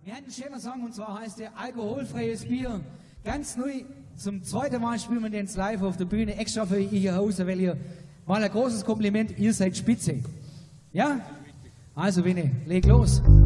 Wir haben einen schönen Song und zwar heißt der Alkoholfreies Bier. Ganz neu, zum zweiten Mal spielen wir den live auf der Bühne, extra für ihr Hause, weil ihr mal ein großes Kompliment, ihr seid spitze. Ja? Also Winnie, leg los.